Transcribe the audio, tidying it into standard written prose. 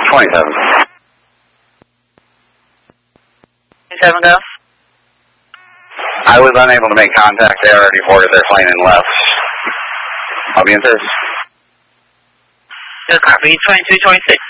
27. 27, go. I was unable to make contact. They already boarded their plane and left. I'll be in service. Good copy, 2226.